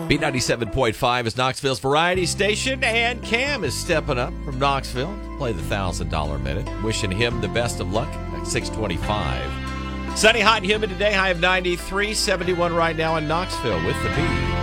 B97.5 is Knoxville's variety station, and Cam is stepping up from Knoxville to play the $1,000 minute. Wishing him the best of luck at 625. Sunny, hot, and humid today. High of 93, 71 right now in Knoxville with the B.